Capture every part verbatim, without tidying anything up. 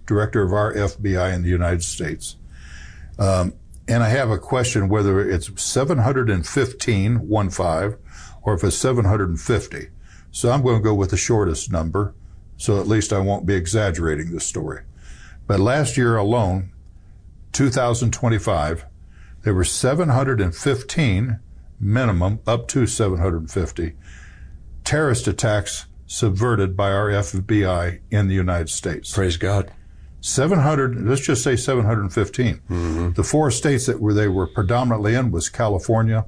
director of our F B I in the United States. Um, and I have a question whether it's seven hundred fifteen, one five, or if it's seven hundred fifty. So I'm going to go with the shortest number, so at least I won't be exaggerating the story. But last year alone, two thousand twenty-five, there were seven hundred fifteen minimum, up to seven hundred fifty, terrorist attacks subverted by our F B I in the United States. Praise God. seven hundred, let's just say seven hundred fifteen. Mm-hmm. The four states that were they were predominantly in was California,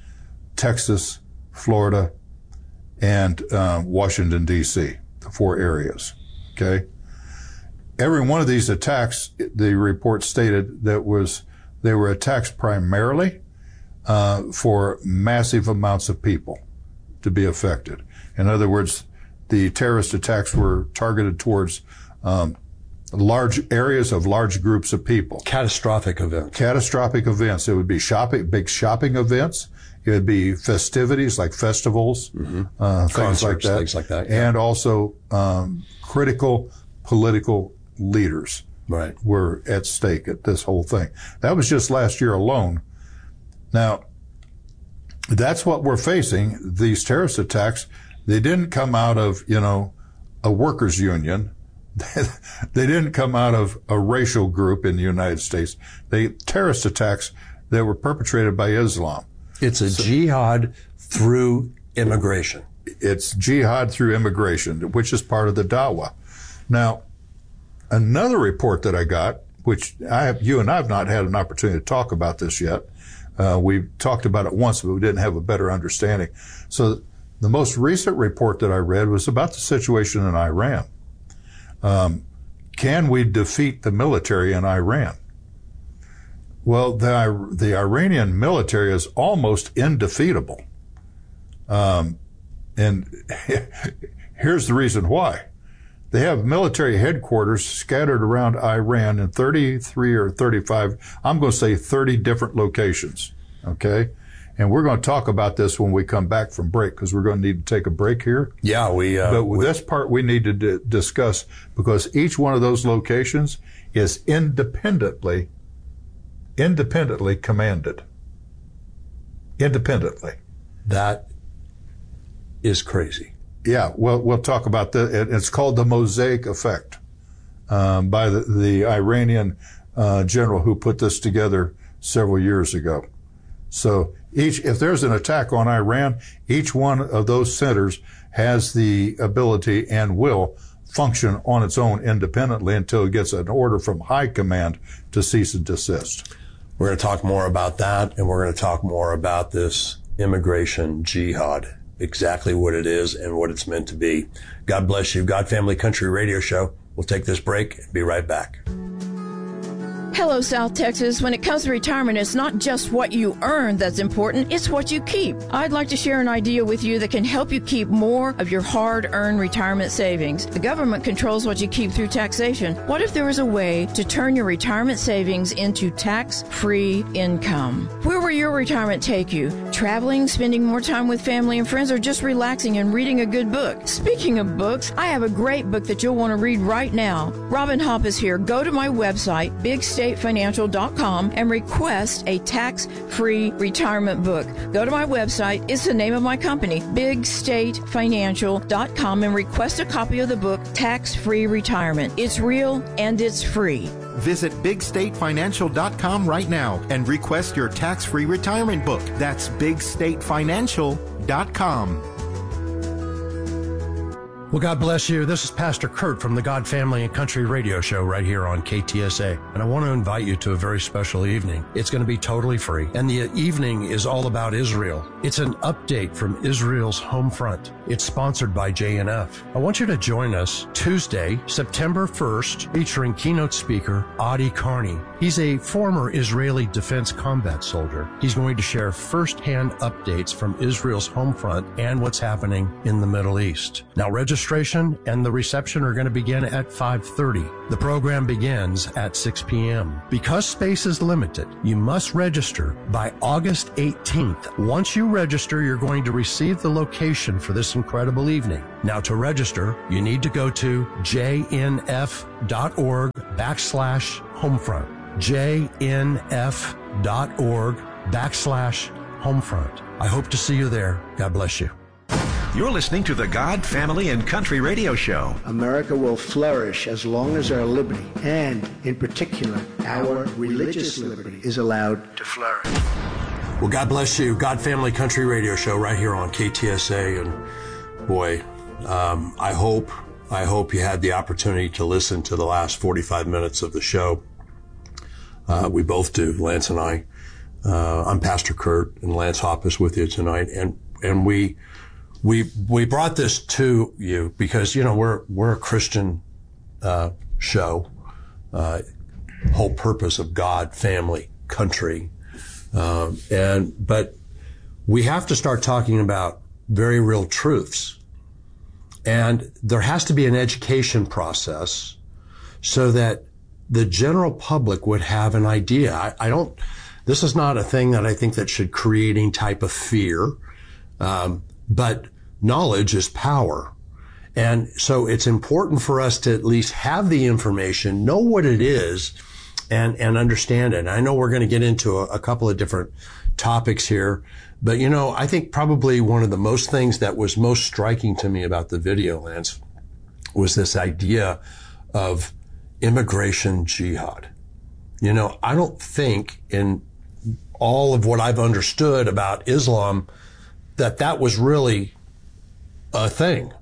Texas, Florida, and uh, Washington, D C, the four areas, okay? Every one of these attacks, the report stated that was they were attacks primarily uh, for massive amounts of people to be affected. In other words, the terrorist attacks were targeted towards um, large areas of large groups of people. Catastrophic events. Catastrophic events. It would be shopping, big shopping events. It would be festivities like festivals, mm-hmm. uh, things Concerts, like that. Things like that. Yeah. And also um, critical political leaders right. were at stake at this whole thing. That was just last year alone. Now, that's what we're facing, these terrorist attacks. They didn't come out of, you know, a workers' union. They didn't come out of a racial group in the United States. They terrorist attacks that were perpetrated by Islam. It's a so, jihad through immigration. It's jihad through immigration, which is part of the dawah. Now, another report that I got, which I have, you and I have not had an opportunity to talk about this yet. Uh, we talked about it once, but we didn't have a better understanding. So the most recent report that I read was about the situation in Iran. Um, can we defeat the military in Iran? Well, the, the Iranian military is almost indefeatable. Um, and here's the reason why. They have military headquarters scattered around Iran in thirty-three or thirty-five, I'm going to say thirty different locations, okay? And we're going to talk about this when we come back from break, because we're going to need to take a break here. Yeah, we... Uh, but we, this part we need to d- discuss, because each one of those locations is independently, independently commanded. Independently. That is crazy. Yeah, well, we'll talk about that. It's called the Mosaic Effect um, by the, the Iranian uh, general who put this together several years ago. So each, if there's an attack on Iran, each one of those centers has the ability and will function on its own independently until it gets an order from high command to cease and desist. We're going to talk more about that, and we're going to talk more about this immigration jihad. Exactly what it is and what it's meant to be. God bless you. God Family Country Radio Show. We'll take this break and be right back. Hello, South Texas. When it comes to retirement, it's not just what you earn that's important, it's what you keep. I'd like to share an idea with you that can help you keep more of your hard-earned retirement savings. The government controls what you keep through taxation. What if there was a way to turn your retirement savings into tax-free income? Where will your retirement take you? Traveling, spending more time with family and friends, or just relaxing and reading a good book? Speaking of books, I have a great book that you'll want to read right now. Robin Hopp is here. Go to my website, big state financial dot com, and request a tax-free retirement book. Go to my website. It's the name of my company, big state financial dot com, and request a copy of the book, Tax-Free Retirement. It's real and it's free. Visit big state financial dot com right now and request your tax-free retirement book. That's big state financial dot com. Well, God bless you. This is Pastor Kurt from the God Family and Country Radio Show right here on K T S A. And I want to invite you to a very special evening. It's going to be totally free. And the evening is all about Israel. It's an update from Israel's home front. It's sponsored by J N F. I want you to join us Tuesday, September first, featuring keynote speaker Adi Carney. He's a former Israeli Defense Combat soldier. He's going to share firsthand updates from Israel's home front and what's happening in the Middle East. Now, register registration and the reception are going to begin at five thirty. The program begins at six p.m. Because space is limited, you must register by August eighteenth. Once you register, you're going to receive the location for this incredible evening. Now, to register, you need to go to jnf.org backslash homefront. jnf.org backslash homefront. I hope to see you there. God bless you. You're listening to the God, Family, and Country Radio Show. America will flourish as long as our liberty, and in particular, our religious liberty, is allowed to flourish. Well, God bless you. God, Family, Country Radio Show right here on K T S A. And boy, um, I hope, I hope you had the opportunity to listen to the last forty-five minutes of the show. Uh, we both do, Lance and I. Uh, I'm Pastor Kurt, and Lance Hoppus with you tonight. And, and we, we, we brought this to you because, you know, we're, we're a Christian, uh, show, uh, whole purpose of God, family, country. Um, and, but we have to start talking about very real truths. And there has to be an education process so that the general public would have an idea. I, I don't, this is not a thing that I think that should create any type of fear. Um, but knowledge is power. And so it's important for us to at least have the information, know what it is, and, and understand it. And I know we're going to get into a, a couple of different topics here, but you know, I think probably one of the most things that was most striking to me about the video, Lance, was this idea of immigration jihad. You know, I don't think in all of what I've understood about Islam that that was really a thing.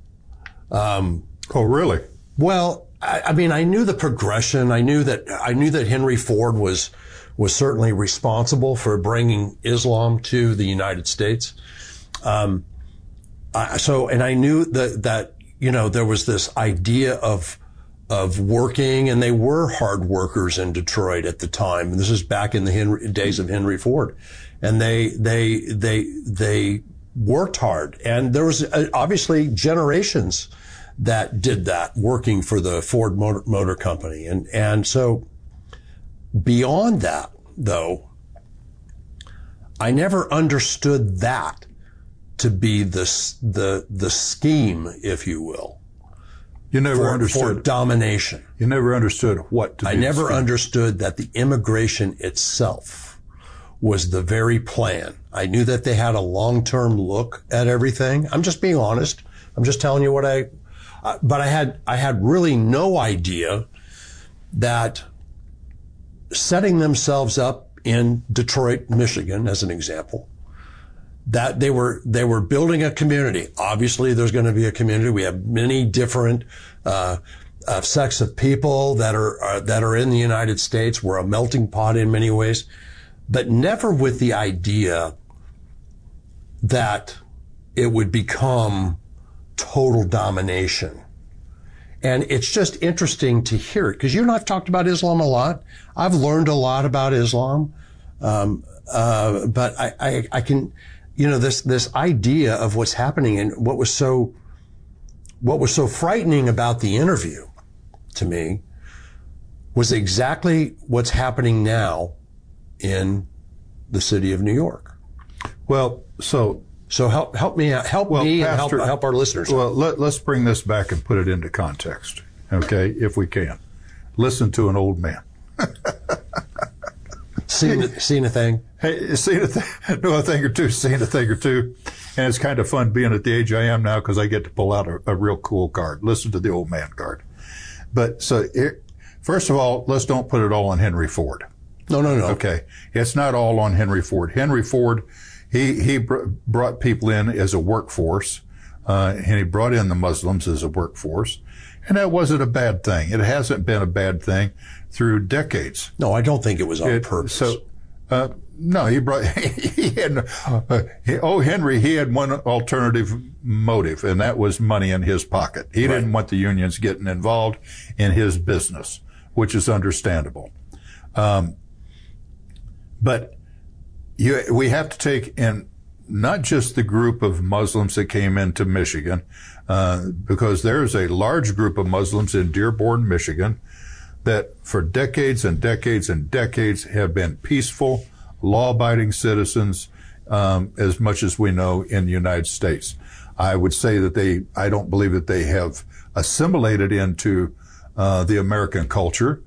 Um, oh, really? Well, I, I mean, I knew the progression. I knew that, I knew that Henry Ford was, was certainly responsible for bringing Islam to the United States. Um, I, so, and I knew that, that, you know, there was this idea of, of working, and they were hard workers in Detroit at the time. And this is back in the Henry, days of Henry Ford. And they, they, they, they worked hard. And there was uh, obviously generations that did that, working for the Ford Motor, Motor Company. And, and so beyond that, though, I never understood that to be the, the, the scheme, if you will. You never for, understood for domination. You never understood what to I be never scheme. understood that the immigration itself was the very plan. I knew that they had a long-term look at everything. I'm just being honest. I'm just telling you what I, uh, but I had, I had really no idea that setting themselves up in Detroit, Michigan, as an example, that they were, they were building a community. Obviously, there's going to be a community. We have many different, uh, uh, sects of people that are, uh, that are in the United States. We're a melting pot in many ways, but never with the idea that it would become total domination. And it's just interesting to hear it, because you and I've talked about Islam a lot. I've learned a lot about Islam. Um, uh, but I, I, I can, you know, this, this idea of what's happening, and what was so, what was so frightening about the interview to me was exactly what's happening now in the city of New York. Well, so, so help, help me out, help well, me Pastor, and help, help our listeners. Well, let, let's bring this back and put it into context. Okay. If we can. Listen to an old man. Seen, seen a thing? Hey, seen a thing, know a thing or two, seen a thing or two. And it's kind of fun being at the age I am now, because I get to pull out a, a real cool card. Listen to the old man card. But so, it, first of all, let's don't put it all on Henry Ford. No, no, no. Okay. It's not all on Henry Ford. Henry Ford, he, he br- brought people in as a workforce, uh, and he brought in the Muslims as a workforce. And that wasn't a bad thing. It hasn't been a bad thing through decades. No, I don't think it was on It, purpose. So, uh, no, he brought, he had, uh, he, oh, Henry, he had one alternative motive, and that was money in his pocket. He right. didn't want the unions getting involved in his business, which is understandable. Um, but you, we have to take in not just the group of Muslims that came into Michigan, uh, because there's a large group of Muslims in Dearborn, Michigan, that for decades and decades and decades have been peaceful, law-abiding citizens, um, as much as we know in the United States. I would say that they, I don't believe that they have assimilated into uh, the American culture,